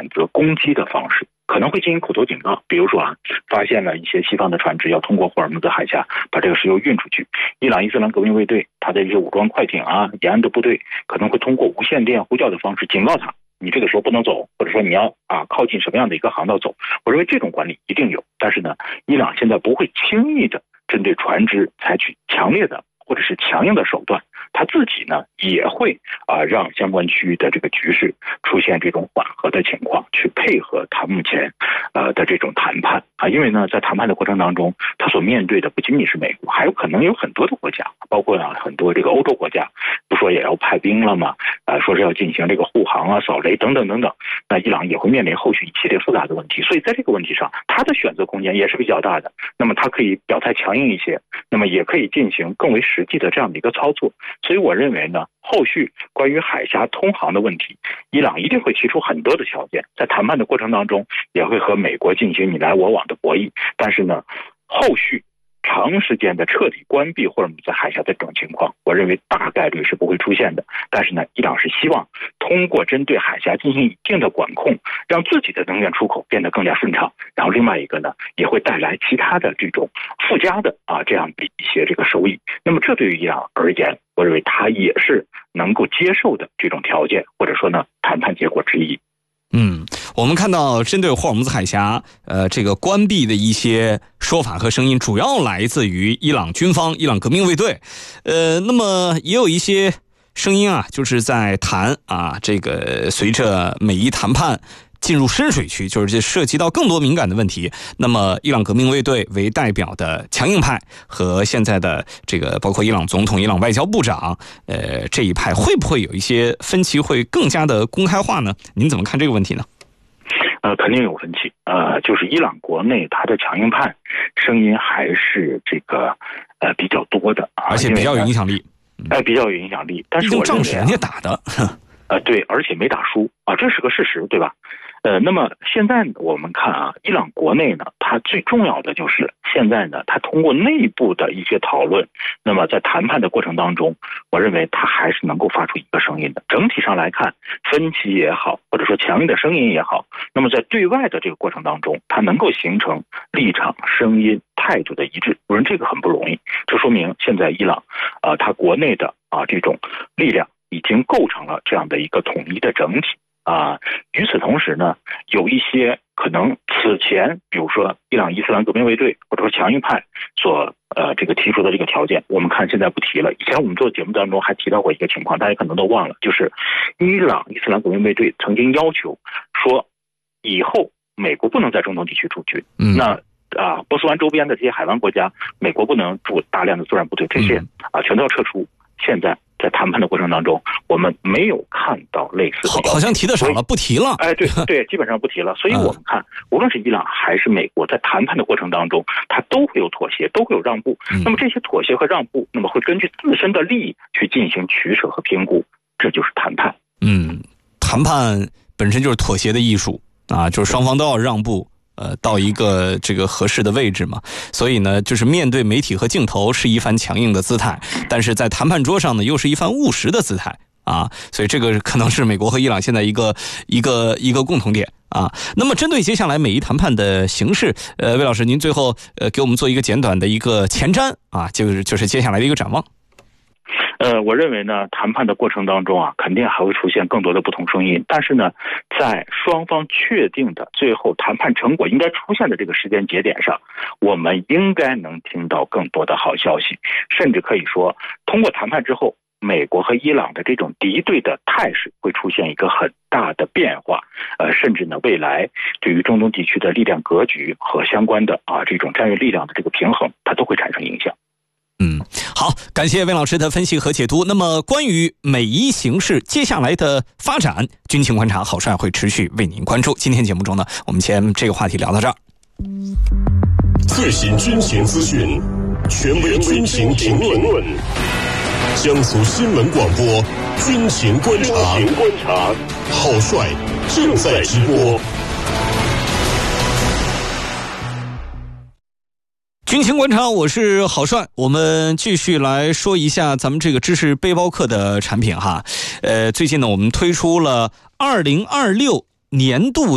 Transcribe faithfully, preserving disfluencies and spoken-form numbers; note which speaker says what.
Speaker 1: 择攻击的方式，可能会进行口头警告，比如说啊，发现了一些西方的船只要通过霍尔木兹海峡把这个石油运出去，伊朗伊斯兰革命卫队它的这些武装快艇啊、沿岸的部队可能会通过无线电呼叫的方式警告他，你这个时候不能走，或者说你要啊靠近什么样的一个航道走。我认为这种管理一定有，但是呢，伊朗现在不会轻易的针对船只采取强烈的或者是强硬的手段，他自己呢也会啊让相关区域的这个局势出现这种缓和的情况，去配合他目前呃的这种谈判啊，因为呢在谈判的过程当中，他所面对的不仅仅是美国，还有可能有很多的国家，包括啊很多这个欧洲国家，不说也要派兵了吗？啊，说是要进行这个护航啊、扫雷等等等等，那伊朗也会面临后续一系列复杂的问题，所以在这个问题上，他的选择空间也是比较大的。那么他可以表态强硬一些，那么也可以进行更为实际的这样的一个操作。所以我认为呢，后续关于海峡通航的问题，伊朗一定会提出很多的条件，在谈判的过程当中也会和美国进行你来我往的博弈，但是呢，后续长时间的彻底关闭霍尔木兹海峡的这种情况，我认为大概率是不会出现的。但是呢，伊朗是希望通过针对海峡进行一定的管控，让自己的能源出口变得更加顺畅。然后另外一个呢，也会带来其他的这种附加的啊这样的一些这个收益。那么这对于伊朗而言，我认为它也是能够接受的这种条件，或者说呢谈判结果之一。
Speaker 2: 嗯，我们看到针对霍尔木兹海峡呃这个关闭的一些说法和声音，主要来自于伊朗军方、伊朗革命卫队。呃，那么也有一些声音啊，就是在谈啊，这个随着美伊谈判进入深水区，就是涉及到更多敏感的问题，那么伊朗革命卫队为代表的强硬派和现在的这个包括伊朗总统、伊朗外交部长呃这一派，会不会有一些分歧会更加的公开化呢？您怎么看这个问题呢？
Speaker 1: 呃，肯定有分歧。呃，就是伊朗国内它的强硬派声音还是这个呃比较多的，
Speaker 2: 而且比较有影响力。
Speaker 1: 哎，比较有影响力。但是我
Speaker 2: 仗是人家打的。
Speaker 1: 呃，对，而且没打输啊，这是个事实，对吧？呃，那么现在我们看啊，伊朗国内呢，它最重要的就是现在呢，它通过内部的一些讨论，那么在谈判的过程当中，我认为它还是能够发出一个声音的。整体上来看，分歧也好，或者说强硬的声音也好，那么在对外的这个过程当中，它能够形成立场、声音、态度的一致，我认为这个很不容易。这说明现在伊朗啊、呃，它国内的啊这种力量已经构成了这样的一个统一的整体。啊，与此同时呢，有一些可能此前，比如说伊朗伊斯兰革命卫队或者说强硬派所呃这个提出的这个条件，我们看现在不提了。以前我们做节目当中还提到过一个情况，大家可能都忘了，就是伊朗伊斯兰革命卫队曾经要求说，以后美国不能在中东地区驻军。嗯，那啊波斯湾周边的这些海湾国家，美国不能驻大量的作战部队，这些啊全都要撤出。现在在谈判的过程当中，我们没有看到类似的，
Speaker 2: 好, 好像提的少了，不提了。
Speaker 1: 哎，对对，基本上不提了。所以我们看，无论是伊朗还是美国，在谈判的过程当中，它都会有妥协，都会有让步。嗯、那么这些妥协和让步，那么会根据自身的利益去进行取舍和评估，这就是谈判。
Speaker 2: 嗯，谈判本身就是妥协的艺术啊，就是双方都要让步。呃，到一个这个合适的位置嘛，所以呢，就是面对媒体和镜头是一番强硬的姿态，但是在谈判桌上呢，又是一番务实的姿态啊，所以这个可能是美国和伊朗现在一个一个一个共同点啊。那么，针对接下来美伊谈判的形势，呃，魏老师，您最后呃给我们做一个简短的一个前瞻啊，就是就是接下来的一个展望。
Speaker 1: 呃，我认为呢，谈判的过程当中啊，肯定还会出现更多的不同声音。但是呢，在双方确定的最后谈判成果应该出现的这个时间节点上，我们应该能听到更多的好消息。甚至可以说，通过谈判之后，美国和伊朗的这种敌对的态势会出现一个很大的变化。呃，甚至呢，未来对于中东地区的力量格局和相关的啊这种战略力量的这个平衡，它都会产生影响。
Speaker 2: 嗯，好，感谢魏老师的分析和解读。那么关于美伊形势接下来的发展，军情观察郝帅会持续为您关注。今天节目中呢，我们先这个话题聊到这儿。
Speaker 3: 最新军情资讯，权威军情评论，江苏新闻广播军情观察，观察郝帅正在直播。
Speaker 2: 军情观察，我是郝帅。我们继续来说一下咱们这个知识背包客的产品哈。呃，最近呢，我们推出了二零二六年度